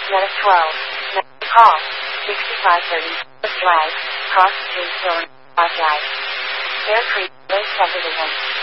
Medic 12. Call. 6530. Flag. Cross Street Zone. Drive. Fair Creek. Lake Subdivision.